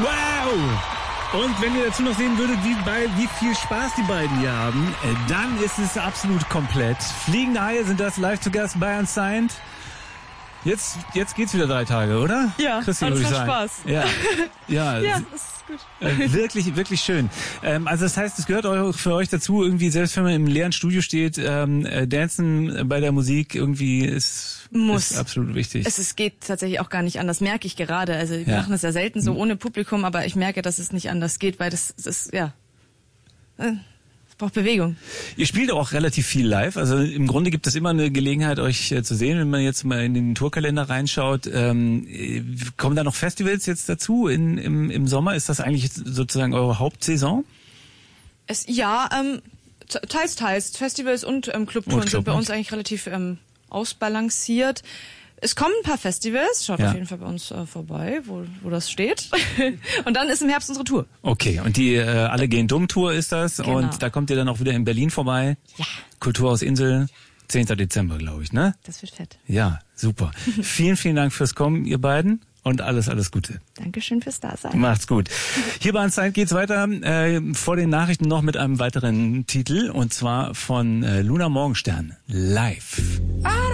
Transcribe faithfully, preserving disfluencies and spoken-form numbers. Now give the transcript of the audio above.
Wow! Und wenn ihr dazu noch sehen würdet, wie, bei, wie viel Spaß die beiden hier haben, äh, dann ist es absolut komplett. Fliegende Haie sind das, live zu Gast bei Unsigned. Jetzt, jetzt geht's wieder drei Tage, oder? Ja, Christine, und es würde ich macht sagen. Spaß. Ja, ja, ja, das ist gut. Äh, wirklich, wirklich schön. Ähm, also das heißt, es gehört auch für euch dazu, irgendwie, selbst wenn man im leeren Studio steht, ähm, äh, Dancen bei der Musik irgendwie ist, Muss. ist absolut wichtig. Es, es geht tatsächlich auch gar nicht anders, merke ich gerade. Also wir Ja. machen das ja selten so ohne Publikum, aber ich merke, dass es nicht anders geht, weil das, das ist, ja, äh, es braucht Bewegung. Ihr spielt auch relativ viel live, also im Grunde gibt es immer eine Gelegenheit, euch äh, zu sehen, wenn man jetzt mal in den Tourkalender reinschaut. Ähm, äh, kommen da noch Festivals jetzt dazu in, im, im Sommer? Ist das eigentlich sozusagen eure Hauptsaison? Es, ja, ähm, teils, teils. Festivals und ähm, Clubtouren Und sind bei Club, uns eigentlich relativ ähm, ausbalanciert. Es kommen ein paar Festivals, schaut Ja. auf jeden Fall bei uns äh, vorbei, wo, wo das steht. Und dann ist im Herbst unsere Tour. Okay, und die äh, Alle gehen dumm Tour ist das Genau. und da kommt ihr dann auch wieder in Berlin vorbei. Ja. Kulturhaus Insel, zehnten Dezember, glaube ich, ne? Das wird fett. Ja, super. vielen, vielen Dank fürs Kommen, ihr beiden. Und alles, alles Gute. Dankeschön fürs Dasein. Macht's gut. Hier bei Unsigned geht's weiter. Äh, vor den Nachrichten noch mit einem weiteren Titel. Und zwar von äh, Luna Morgenstern. Live.